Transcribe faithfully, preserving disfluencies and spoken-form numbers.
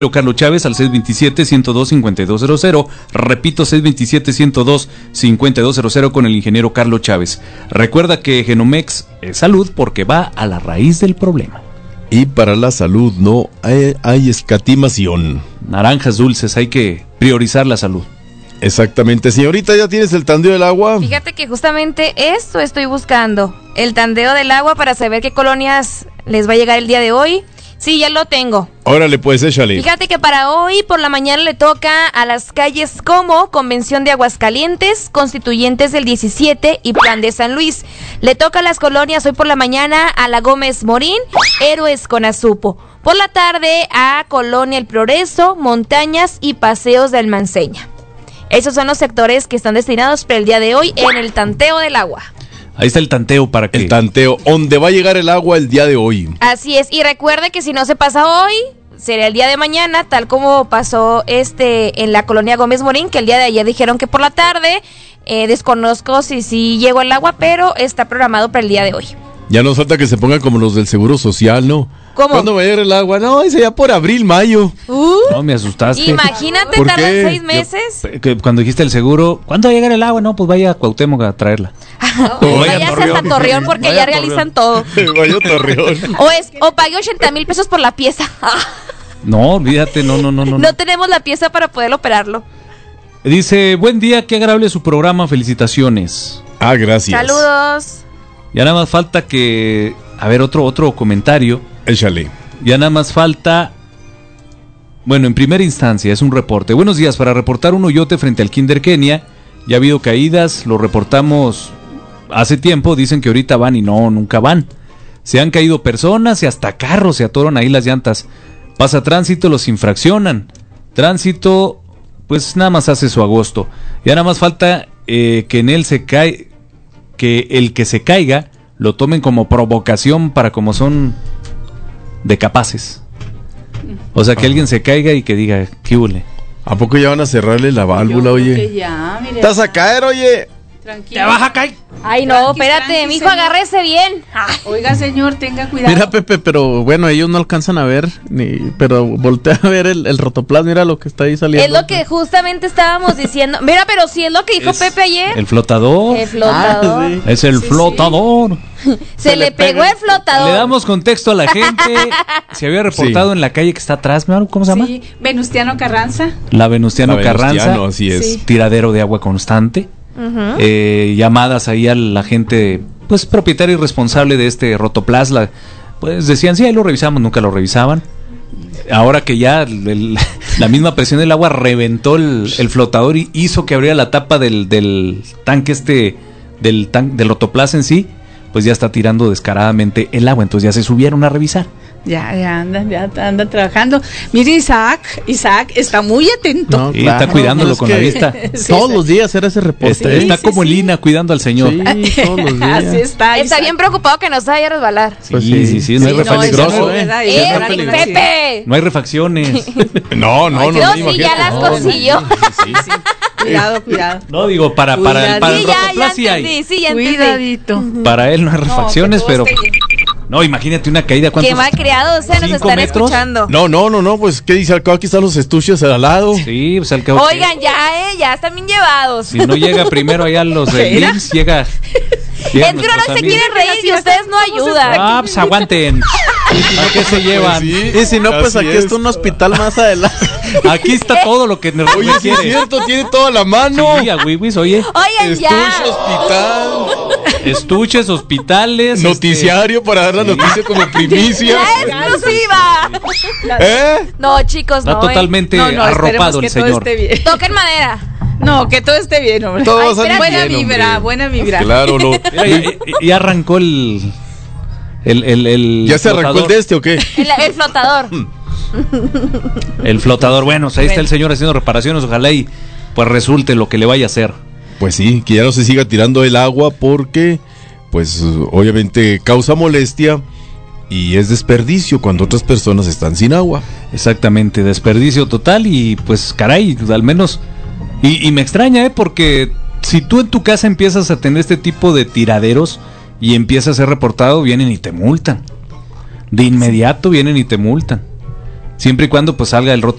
Carlos Chávez al seis dos siete, uno dos cinco dos cero cero. Repito, seis dos siete, uno dos cinco dos cero cero con el ingeniero Carlos Chávez. Recuerda que Genomex es salud porque va a la raíz del problema. Y para la salud no hay, hay escatimación. Naranjas dulces, hay que priorizar la salud. Exactamente. Señorita, ¿ya tienes el tandeo del agua? Fíjate que justamente esto estoy buscando. El tandeo del agua para saber qué colonias les va a llegar el día de hoy. Sí, ya lo tengo. Órale, pues, échale. Fíjate que para hoy por la mañana le toca a las calles como Convención de Aguascalientes, Constituyentes del diecisiete y Plan de San Luis. Le toca a las colonias hoy por la mañana a la Gómez Morín, Héroes con Azupo. Por la tarde a Colonia El Progreso, Montañas y Paseos de Almanceña. Esos son los sectores que están destinados para el día de hoy en el tanteo del agua. Ahí está el tanteo para que... El tanteo, ¿dónde va a llegar el agua el día de hoy? Así es, y recuerde que si no se pasa hoy, será el día de mañana, tal como pasó este en la colonia Gómez Morín, que el día de ayer dijeron que por la tarde, eh, desconozco si sí llegó el agua, pero está programado para el día de hoy. Ya nos falta que se pongan como los del Seguro Social, ¿no? ¿Cómo? ¿Cuándo va a llegar el agua? No, dice ya por abril, mayo. Uh, no, me asustaste. Imagínate, tardan seis meses. Yo, que cuando dijiste el seguro, ¿cuándo va a llegar el agua? No, pues vaya a Cuauhtémoc a traerla. O vaya a Torreón. Torreón porque vaya ya realizan todo. Vaya a Torreón. O, es, o pague ochenta mil pesos por la pieza. No, olvídate, no, no, no, no. No tenemos la pieza para poder operarlo. Dice, buen día, qué agradable su programa, felicitaciones. Ah, gracias. Saludos. Ya nada más falta que... A ver, otro, otro comentario. Échale. Ya nada más falta... Bueno, en primera instancia es un reporte. Buenos días, para reportar un hoyote frente al Kinder Kenia. Ya ha habido caídas, lo reportamos hace tiempo, dicen que ahorita van y no, nunca van. Se han caído personas y hasta carros se atoran ahí las llantas. Pasa tránsito, los infraccionan. Tránsito, pues nada más hace su agosto. Ya nada más falta eh, que en él se cae, que el que se caiga lo tomen como provocación para como son de capaces. O sea, que alguien se caiga y que diga, ¿qué hule? ¿A poco ya van a cerrarle la válvula, oye? Ya, mire, ¿Estás a caer, oye? Tranquilo. ¡Te vas a caer! Ay, no, Tranqui, espérate, tranqui, mijo, señor. agárrese bien. Oiga, señor, tenga cuidado. Mira, Pepe, pero bueno, ellos no alcanzan a ver, ni, pero voltea a ver el, el rotoplas, mira lo que está ahí saliendo. Es lo que justamente estábamos diciendo. Mira, pero sí es lo que dijo Es Pepe ayer. El flotador. El flotador. Ah, sí. Es el Sí, flotador. Se, Se le le pegó pega. el flotador. Le damos contexto a la gente. Se había reportado Sí. en la calle que está atrás, ¿no? ¿Cómo se llama? Sí, Venustiano Carranza. La Venustiano La Carranza. Venustiano, así es. Sí. Tiradero de agua constante. Ujú. eh, llamadas ahí a la gente, pues propietaria y responsable de este rotoplas. La, pues decían, sí, ahí lo revisamos, nunca lo revisaban. Ahora que ya el, la misma presión del agua reventó el, el flotador y hizo que abriera la tapa del, del tanque este, del, tan, del rotoplas en sí, pues ya está tirando descaradamente el agua. Entonces ya se subieron a revisar. Ya, ya anda, ya anda trabajando. Mire, Isaac, Isaac está muy atento. No, Y está cuidándolo es con que la vista. Sí, Todos sí. los días era ese reporte. Está, Sí, está sí, como sí. Lina cuidando al señor. Sí, todos los días. Así está. Está Isaac. bien preocupado que no se vaya a resbalar. Sí, Pues sí, sí. sí, no hay Sí, no, refacciones. eso peligroso, es ¿eh? verdad, ¡Eh, es está verdad. peligroso. Pepe! No hay refacciones. No, no, no. Yo no, sí, imagínate. ya las No, consiguió. sí, sí. Cuidado, cuidado. No, digo, para, para, el, para el Sí, ya, ya rotoplas sí hay. entendí, sí, ya entendí. Cuidadito. Para él no hay refacciones, No, que pero... todo esté bien. No, imagínate una caída. ¿Cuántos? Qué mal creado, o sea, nos ¿Cinco están metros? escuchando. No, no, no, no, pues, ¿qué dice? Aquí están los estuches al lado. Sí, pues al cabo. Oigan, ya, eh, ya están bien llevados. Si no llega primero allá los del ¿Era? I M S S, llega... Es que uno no se quiere reír y ustedes no ayudan. Ah, pues aguanten. ¿A qué se llevan? Sí. Y si no, pues Así aquí es. está un hospital más adelante. Aquí está todo lo que nos Oye, sí es requiere. cierto, tiene toda la mano. Sí, a Wiwis, oye. Oigan, Estuche, ya. hospital, Estuches, hospitales. noticiario para dar la noticia como primicia. ¡La exclusiva! ¿Eh? No, chicos, Está no. eh. totalmente No, no, arropado esperemos el que todo señor. esté bien. Toquen madera. No, que todo esté bien, hombre. Todo Ay, va a salir espérate. Buena bien, vibra, hombre. buena vibra. Claro, no. Mira, y, y- y arrancó el... El, el, el ¿Ya se arrancó el flotador. de este o qué? El, el flotador. El flotador. Bueno, pues ahí está el señor haciendo reparaciones. Ojalá y pues resulte lo que le vaya a hacer. Pues sí, que ya no se siga tirando el agua porque, pues, obviamente causa molestia y es desperdicio cuando otras personas están sin agua. Exactamente, desperdicio total y pues caray, al menos... Y, y me extraña, ¿eh? Porque si tú en tu casa empiezas a tener este tipo de tiraderos y empieza a ser reportado, vienen y te multan. De inmediato vienen y te multan. Siempre y cuando pues salga el roto